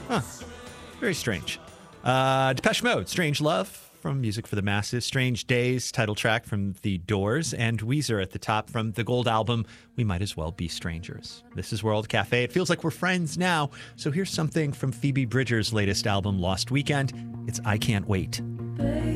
Huh. Very strange. Depeche Mode, Strange Love from Music for the Masses. Strange Days, title track from The Doors. And Weezer at the top from the Gold album, We Might As Well Be Strangers. This is World Cafe. It feels like we're friends now. So here's something from Phoebe Bridgers' latest album, Lost Weekend. It's I Can't Wait.